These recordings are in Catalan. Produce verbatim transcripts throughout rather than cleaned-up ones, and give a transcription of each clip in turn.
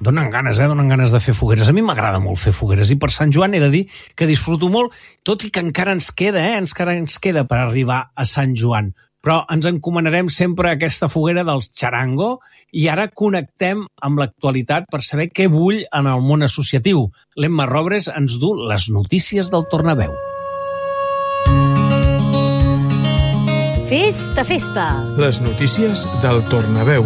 donen ganes, eh? Donen ganes de fer fogueres. A mi m'agrada molt fer fogueres i per Sant Joan he de dir que disfruto molt, tot i que encara ens queda, eh? Encara ens queda per arribar a Sant Joan. Però ens encomanarem sempre a aquesta foguera dels Charango i ara connectem amb l'actualitat per saber què bull en el món associatiu. L'Emma Robres ens du les notícies del Tornaveu. Festa, festa! Les notícies del Tornaveu.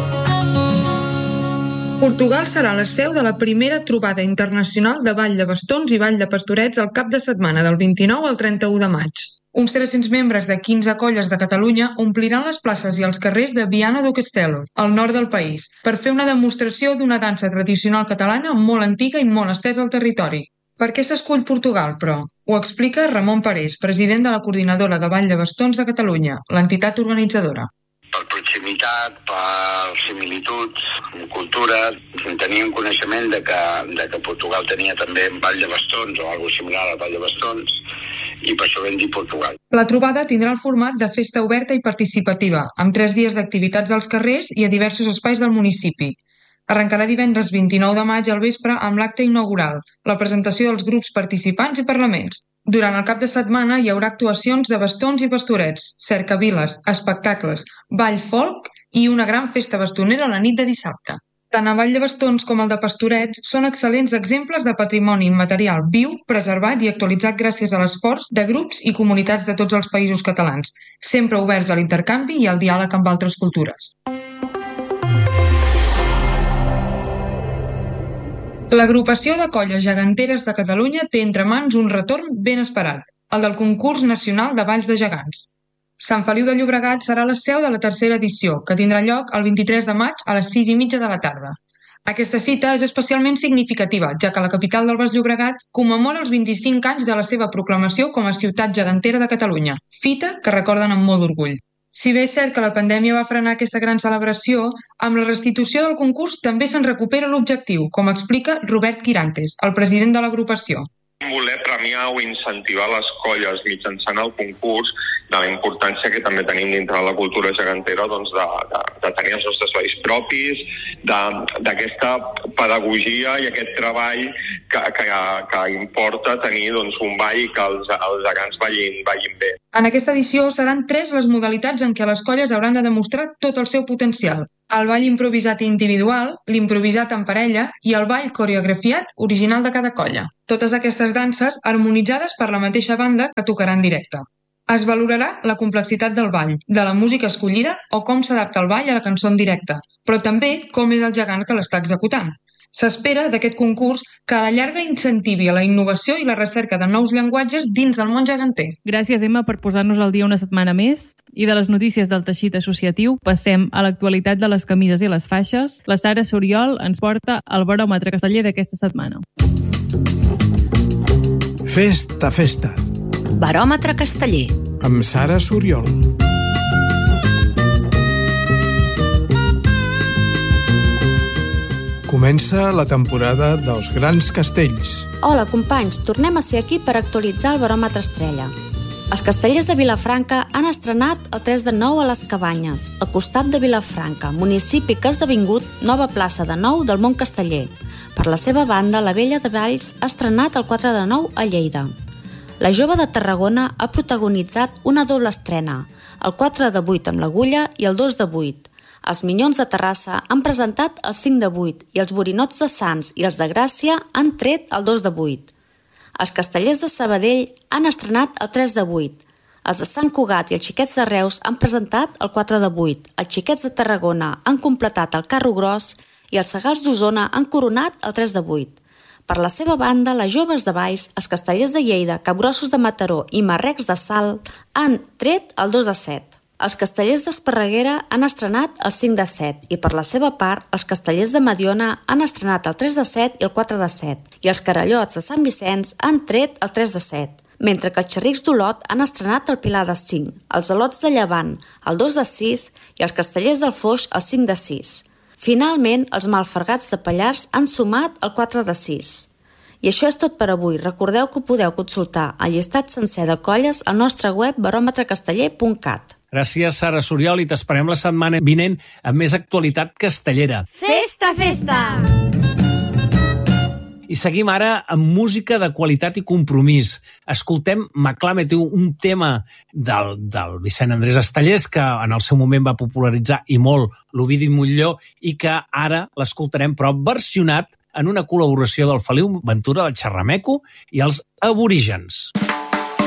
Portugal serà la seu de la primera trobada internacional de ball de bastons i ball de pastorets al cap de setmana del vint-i-nou al trenta-u de maig. Uns tres-cents membres de quinze colles de Catalunya ompliran les places i els carrers de Viana do Castelo, al nord del país, per fer una demostració d'una dansa tradicional catalana molt antiga i molt estesa al territori. Per què s'escull Portugal, però? Ho explica Ramon Parés, president de la Coordinadora de Ball de Bastons de Catalunya, l'entitat organitzadora. Per proximitat, per similituds, cultura, teníem coneixement de que, de que Portugal tenia també ball de bastons o alguna similar al ball de bastons i per això vam dir Portugal. La trobada tindrà el format de festa oberta i participativa, amb tres dies d'activitats als carrers i a diversos espais del municipi. Arrencarà divendres vint-i-nou de maig al vespre amb l'acte inaugural, la presentació dels grups participants i parlaments. Durant el cap de setmana hi haurà actuacions de bastons i pastorets, cercaviles, espectacles, ball folk i una gran festa bastonera la nit de dissabte. Tant el ball de bastons com el de pastorets són excel·lents exemples de patrimoni immaterial viu, preservat i actualitzat gràcies a l'esforç de grups i comunitats de tots els països catalans, sempre oberts a l'intercanvi i al diàleg amb altres cultures. L'agrupació de colles geganteres de Catalunya té entre mans un retorn ben esperat, el del concurs nacional de balls de gegants. Sant Feliu de Llobregat serà la seu de la tercera edició, que tindrà lloc el vint-i-tres de maig a les sis i mitja de la tarda. Aquesta cita és especialment significativa, ja que la capital del Baix Llobregat commemora els vint-i-cinc anys de la seva proclamació com a ciutat gegantera de Catalunya, fita que recorden amb molt d'orgull. Si bé és cert que la pandèmia va frenar aquesta gran celebració, amb la restitució del concurs també se'n recupera l'objectiu, com explica Robert Quirantes, el president de l'agrupació. Voler premiar o incentivar les colles mitjançant el concurs de la importància que també tenim dintre de la cultura gegantera doncs de, de, de tenir els nostres balls propis, d'aquesta pedagogia i aquest treball que, que, que importa tenir doncs, un ball i que els, els gegants ballin, ballin bé. En aquesta edició seran tres les modalitats en què les colles hauran de demostrar tot el seu potencial. El ball improvisat individual, l'improvisat en parella i el ball coreografiat original de cada colla. Totes aquestes danses harmonitzades per la mateixa banda que tocarà en directe. Es valorarà la complexitat del ball, de la música escollida o com s'adapta el ball a la cançó en directe, però també com és el gegant que l'està executant. S'espera d'aquest concurs que a la llarga incentivi a la innovació i la recerca de nous llenguatges dins del món geganter. Gràcies, Emma, per posar-nos al dia una setmana més. I de les notícies del teixit associatiu passem a l'actualitat de les camises i les faixes. La Sara Soriol ens porta el baròmetre casteller d'aquesta setmana. Festa, festa. Baròmetre casteller. Amb Sara Soriol. Comença la temporada dels grans castells. Hola, companys, tornem a ser aquí per actualitzar el baròmetre estrella. Els castellers de Vilafranca han estrenat el tres de nou a les Cabanyes, al costat de Vilafranca, municipi que ha esdevingut nova plaça de nou del món casteller. Per la seva banda, la Vella de Valls ha estrenat el quatre de nou a Lleida. La Jove de Tarragona ha protagonitzat una doble estrena, el quatre de vuit amb l'Agulla i el dos de vuit. Els Minyons de Terrassa han presentat el cinc de vuit i els Borinots de Sants i els de Gràcia han tret el dos de vuit. Els Castellers de Sabadell han estrenat el tres de vuit. Els de Sant Cugat i els Xiquets de Reus han presentat el quatre de vuit. Els Xiquets de Tarragona han completat el Carro Gros i els Segals d'Osona han coronat el tres de vuit. Per la seva banda, les Joves de Valls, els Castellers de Lleida, Capgrossos de Mataró i Marrecs de Salt han tret el dos de set. Els Castellers d'Esparreguera han estrenat el cinc de set i, per la seva part, els Castellers de Mediona han estrenat el tres de set i el quatre de set i els Carallots de Sant Vicenç han tret el tres de set, mentre que els Xerrics d'Olot han estrenat el Pilar de cinc, els Alots de Llevant el dos de sis i els Castellers del Foix el cinc de sis. Finalment, els Malfergats de Pallars han sumat el quatre de sis. I això és tot per avui. Recordeu que podeu consultar el llistat sencer de colles al nostre web baròmetrecasteller punt cat. Gràcies, Sara Soriol, i t'esperem la setmana vinent amb més actualitat castellera. Festa, festa! I seguim ara amb música de qualitat i compromís. Escoltem Maclame, un tema del, del Vicent Andrés Estellés, que en el seu moment va popularitzar i molt l'Ovidi Montllor, i que ara l'escoltarem, però versionat en una col·laboració del Feliu Ventura, del Xerrameco i els Aborígens.